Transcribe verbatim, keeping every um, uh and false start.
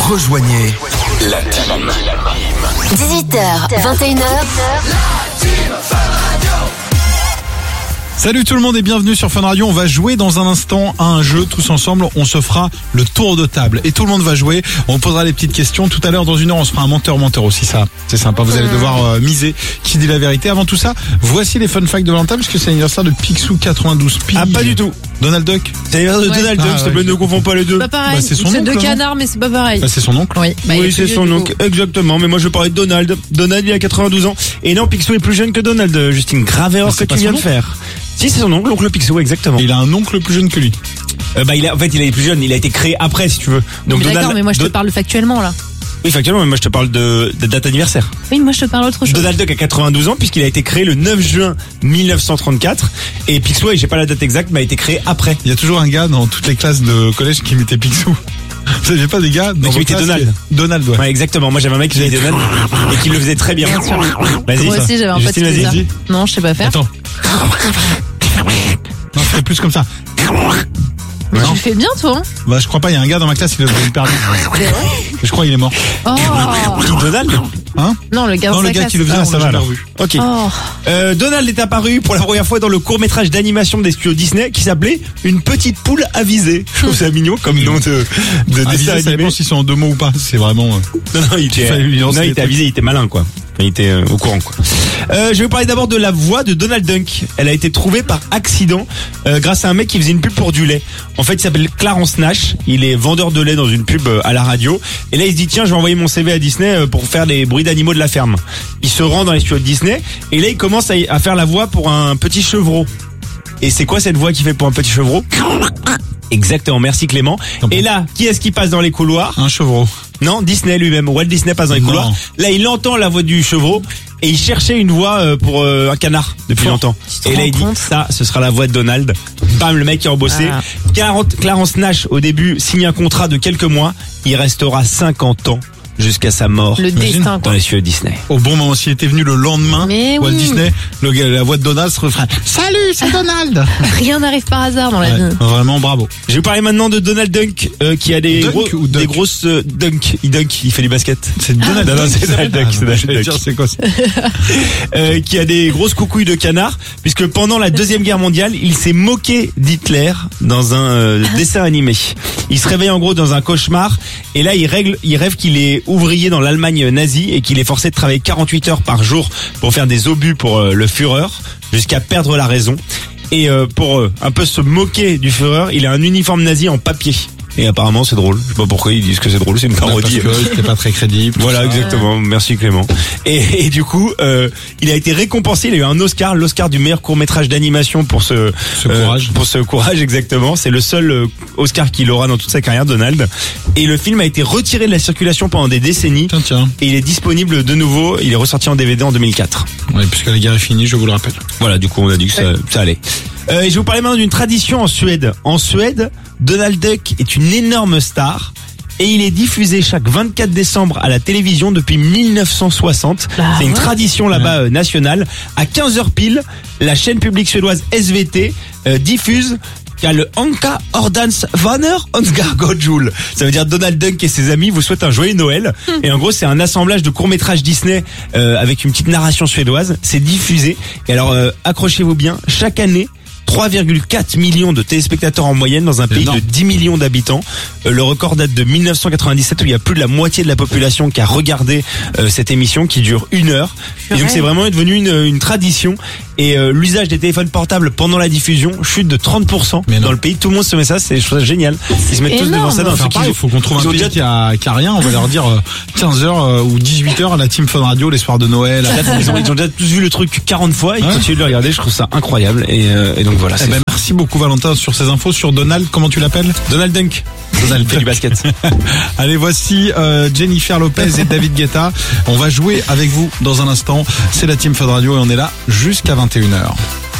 Rejoignez la team. dix-huit heures, vingt et une heures. Salut tout le monde et bienvenue sur Fun Radio. On va jouer dans un instant à un jeu tous ensemble. On se fera le tour de table et tout le monde va jouer. On posera les petites questions. Tout à l'heure, dans une heure, on se fera un menteur-menteur aussi. Ça, c'est sympa. Vous allez devoir euh, miser qui dit la vérité. Avant tout ça, voici les fun facts de Valentin puisque c'est l'anniversaire de Picsou quatre-vingt-douze piges. Ah, pas du tout. Donald Duck. C'est l'anniversaire de Ouais. Donald Duck, Ah, s'il te ouais. plaît, ne confonds pas les deux. Pas pareil, Bah, c'est son c'est oncle, deux non canards, mais c'est pas pareil. Bah, c'est son oncle. Oui, bah, il Oui, est c'est plus son vieux, du oncle, coup. exactement. Mais moi, je parlais de Donald. Donald, il a quatre-vingt-douze ans. Et non, Picsou est plus jeune que Donald, Justine. Grave erreur Mais que c'est pas tu viens son de faire. Si, c'est son oncle, l'oncle Picsou, exactement. Et il a un oncle plus jeune que lui. Euh, bah, il a, en fait, il est plus jeune. Il a été créé après, si tu veux. Donc, Mais Donald. d'accord, mais moi je te Don- parle factuellement là. Oui, factuellement, mais moi, je te parle de, de date anniversaire. Oui, moi je te parle autre chose. Donald Duck a quatre-vingt-douze ans puisqu'il a été créé le neuf juin mille neuf cent trente-quatre. Et Picsou, et j'ai pas la date exacte, mais a été créé après. Il y a toujours un gars dans toutes les classes de collège qui mettait Picsou. Vous savez pas des gars dans qui vos mettait classes Donald. qui- Donald, ouais. Ouais, exactement. Moi, j'avais un mec qui faisait Donald et qui le faisait très bien. Vas-y. Moi aussi j'avais un pote Justine, qui faisait ça. vas-y. Non, je sais pas faire. Attends. Non, fais plus comme ça. Mais Non. tu le fais bien toi, hein. Bah, je crois pas, il y a un gars dans ma classe, il a devenu perdu. Je crois qu'il est mort. Oh Qui, Donald? Hein? non, le gars Non, dans le sa gars classe. qui le faisait, Ah, on ça l'a va, jamais alors. revu. Ok. Oh, Euh, Donald est apparu pour la première fois dans le court-métrage d'animation des studios Disney qui s'appelait Une petite poule avisée. Je trouve ça mignon comme nom de, de Ah, dessin ça animé. dépend s'ils sont en deux mots ou pas. C'est vraiment. euh, Non, non, il était, fallait lui lancer non, il des était trucs. avisé, il était malin, quoi. Il était euh, au courant, quoi. Euh, je vais vous parler d'abord de la voix de Donald Duck. Elle a été trouvée par accident euh, grâce à un mec qui faisait une pub pour du lait. En fait, il s'appelle Clarence Nash. Il est vendeur de lait dans une pub euh, à la radio. Et là, il se dit, tiens, je vais envoyer mon C V à Disney euh, pour faire des bruits d'animaux de la ferme. Il se rend dans les studios de Disney. Et là, il commence à, à faire la voix pour un petit chevreau. Et c'est quoi cette voix qu'il fait pour un petit chevreau? Exactement, merci Clément. Et là, qui est-ce qui passe dans les couloirs? Un chevreau. Non, Disney lui-même. Walt Disney passe dans les Non. couloirs. Là, il entend la voix du chevreau et il cherchait une voix euh, pour euh, un canard depuis Oh, longtemps. tu te Et là, rends il dit, compte ça, ce sera la voix de Donald. Bam, le mec est embossé. Ah. Clarence- Clarence Nash, au début, signe un contrat de quelques mois. Il restera cinquante ans jusqu'à sa mort le Imagine. destin dans quoi. les studios Disney. Au bon moment, s'il était venu le lendemain, Mais Walt oui. Disney, le gars, la voix de Donald se referait Salut, c'est Donald. Rien n'arrive par hasard dans la Ouais, vie. vraiment bravo. Je vais vous parler maintenant de Donald Duck, euh, qui a des, Dunk gros- ou Duck des grosses euh, dunk. Il dunk, il fait du basket. C'est Donald non, non, Duck. c'est Donald Duck, c'est Donald J'allais Duck. dire, c'est quoi ça? Euh, qui a des grosses coucouilles de canard, puisque pendant la Deuxième Guerre mondiale, il s'est moqué d'Hitler dans un euh, dessin animé. Il se réveille en gros dans un cauchemar, et là il règle, il rêve qu'il est ouvrier dans l'Allemagne nazie et qu'il est forcé de travailler quarante-huit heures par jour pour faire des obus pour euh, le Führer, jusqu'à perdre la raison. Et euh, pour euh, un peu se moquer du Führer, il a un uniforme nazi en papier. Et apparemment c'est drôle. Je sais pas pourquoi ils disent que c'est drôle, c'est une Bah, parce parodie. que c'était pas très crédible. Voilà, tout ça. exactement. Merci Clément. Et, et du coup, euh, il a été récompensé. Il a eu un Oscar, l'Oscar du meilleur court métrage d'animation pour ce, Ce courage. pour ce courage, exactement. C'est le seul euh, Oscar qu'il aura dans toute sa carrière, Donald. Et le film a été retiré de la circulation pendant des décennies. Tiens, tiens. Et il est disponible de nouveau. Il est ressorti en D V D en deux mille quatre. Ouais, puisque la guerre est finie, je vous le rappelle. Voilà, du coup, on a dit que ça, ça allait. Euh, et je vais vous parler maintenant d'une tradition en Suède. En Suède, Donald Duck est une énorme star. Et il est diffusé chaque vingt-quatre décembre à la télévision depuis mille neuf cent soixante. Ah C'est une ouais. tradition là-bas euh, nationale. À quinze heures pile, la chaîne publique suédoise S V T euh, diffuse qu'il y a le Anka Ordans Vanner Hansgargodjul. Ça veut dire Donald Duck et ses amis vous souhaitent un joyeux Noël. Et en gros, c'est un assemblage de courts-métrages Disney euh, avec une petite narration suédoise. C'est diffusé. Et alors, euh, accrochez-vous bien, chaque année, trois virgule quatre millions de téléspectateurs en moyenne dans un pays énorme. de dix millions d'habitants. Euh, le record date de mille neuf cent quatre-vingt-dix-sept où il y a plus de la moitié de la population qui a regardé euh, cette émission qui dure une heure. Et donc c'est vraiment devenu une, une tradition. Et euh, l'usage des téléphones portables pendant la diffusion chute de trente pour cent Mais non. dans le pays. Tout le monde se met ça, c'est je trouve ça génial. Ils se mettent tous énorme. devant ça dans Enfin, un pareil, il faut qu'on trouve ils un ont pays déjà- qui a, qui a rien. On va leur dire euh, quinze heures euh, ou dix-huit heures à la Team Fun Radio, les soirs de Noël. Ils ont, ils ont déjà tous vu le truc quarante fois, ils Ouais. continuent de le regarder, je trouve ça incroyable. Et, euh, et donc voilà, Eh c'est ben, merci beaucoup Valentin sur ces infos sur Donald. Comment tu l'appelles? Donald Duck. Donald fait du basket. Allez, voici euh, Jennifer Lopez et David Guetta. On va jouer avec vous dans un instant. C'est la Team Fun Radio et on est là jusqu'à vingt et une heures.